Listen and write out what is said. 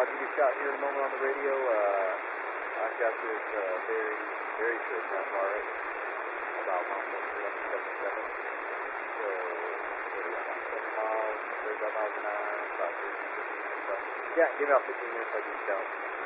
I'll give you a shot here in a moment on the radio. I've got this very short half hour right about 1.77. So, what do we got, about 7 miles, 35 miles an hour, about 15 minutes. Yeah, give me about 15 minutes, I'll give you a shot.